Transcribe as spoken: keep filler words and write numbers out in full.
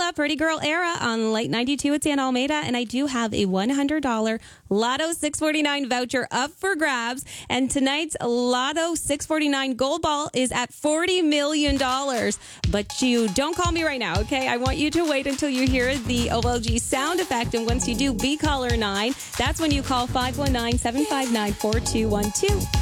Layla, Pretty Girl Era on Light ninety-two at San Almeida. And I do have a one hundred dollars Lotto six forty-nine voucher up for grabs. And tonight's Lotto six forty-nine Gold Ball is at forty million dollars. But you don't call me right now, okay? I want you to wait until you hear the O L G sound effect. And once you do, be caller nine. That's when you call five one nine, seven five nine, four two one two.